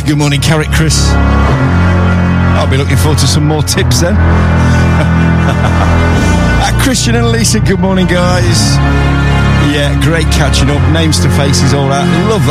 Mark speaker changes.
Speaker 1: Good morning, Carrot Chris. I'll be looking forward to some more tips then. Christian and Lisa, good morning, guys. Yeah, great catching up. Names to faces, all that. Love